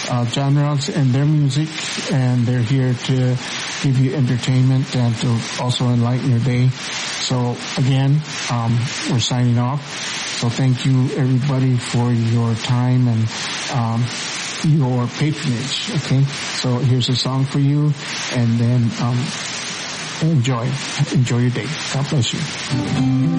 genres in their music, and they're here to give you entertainment and to also enlighten your day. So again, we're signing off. So thank you everybody for your time and your patronage. Okay, so here's a song for you, and then enjoy your day. God bless you.